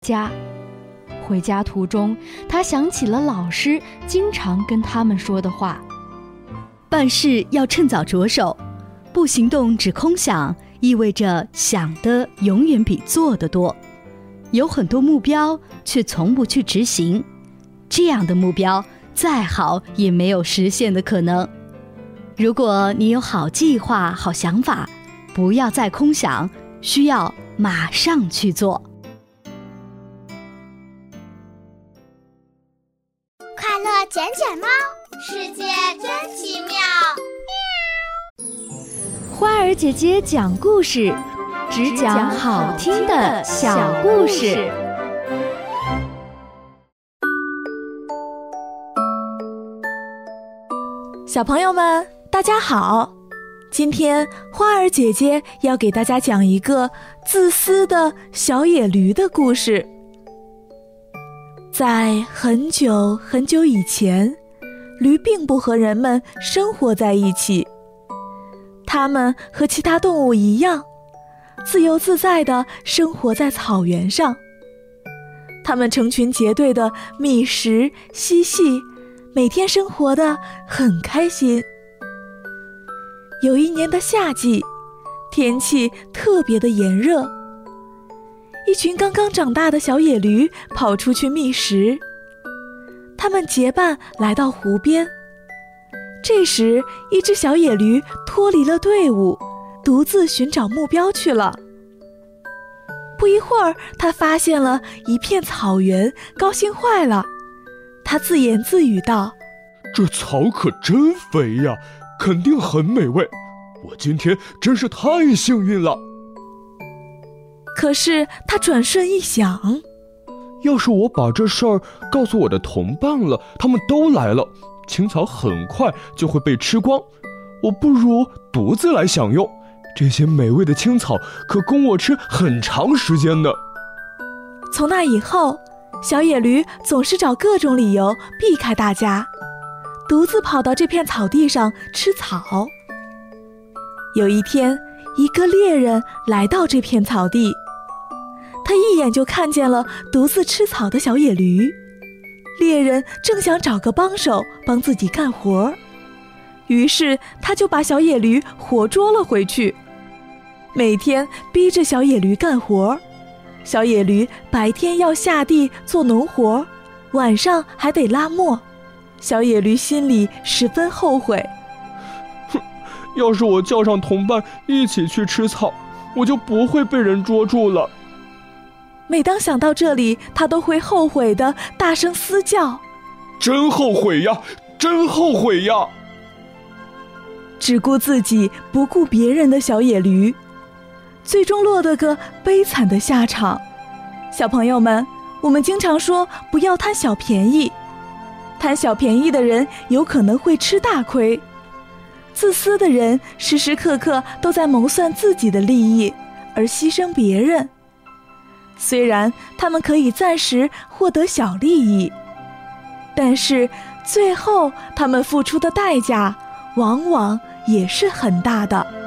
家。回家途中，他想起了老师经常跟他们说的话： 办事要趁早着手，不行动只空想，意味着想的永远比做的多。有很多目标，却从不去执行，这样的目标再好也没有实现的可能。如果你有好计划、好想法，不要再空想，需要马上去做。 快乐卷卷猫，世界真奇妙。 花儿姐姐讲故事，只讲好听的小故事。 小朋友们，大家好！今天花儿姐姐要给大家讲一个自私的小野驴的故事。在很久很久以前，驴并不和人们生活在一起。它们和其他动物一样，自由自在地生活在草原上。它们成群结队地觅食嬉戏，每天生活得很开心。有一年的夏季，天气特别的炎热，一群刚刚长大的小野驴跑出去觅食。它们结伴来到湖边，这时一只小野驴脱离了队伍，独自寻找目标去了。不一会儿，它发现了一片草原，高兴坏了。它自言自语道： 这草可真肥呀，肯定很美味，我今天真是太幸运了。 可是他转瞬一想， 要是我把这事儿告诉我的同伴了，他们都来了，青草很快就会被吃光，我不如独自来享用，这些美味的青草可供我吃很长时间呢。 从那以后，小野驴总是找各种理由避开大家，独自跑到这片草地上吃草。有一天，一个猎人来到这片草地，他一眼就看见了独自吃草的小野驴。猎人正想找个帮手帮自己干活，于是他就把小野驴活捉了回去，每天逼着小野驴干活。小野驴白天要下地做农活，晚上还得拉磨。小野驴心里十分后悔， 要是我叫上同伴一起去吃草，我就不会被人捉住了。 每当想到这里，他都会后悔地大声嘶叫： 真后悔呀，真后悔呀！ 只顾自己不顾别人的小野驴，最终落得个悲惨的下场。小朋友们，我们经常说不要贪小便宜，贪小便宜的人有可能会吃大亏。自私的人时时刻刻都在谋算自己的利益，而牺牲别人。虽然他们可以暂时获得小利益，但是最后他们付出的代价往往也是很大的。